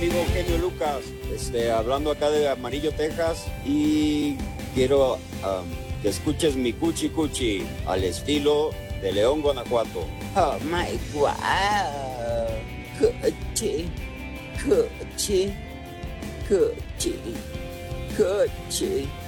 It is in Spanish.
amigo Genio Lucas, hablando acá de Amarillo, Texas, y quiero que escuches mi Cuchi Cuchi al estilo de León, Guanajuato. Oh my wow. Cuchi, cuchi, cuchi, cuchi.